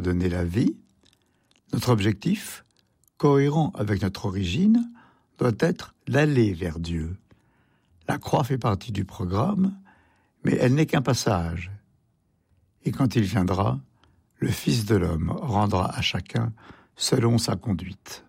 donné la vie, notre objectif, cohérent avec notre origine, doit être d'aller vers Dieu. La croix fait partie du programme, mais elle n'est qu'un passage. Et quand il viendra, le Fils de l'homme rendra à chacun selon sa conduite.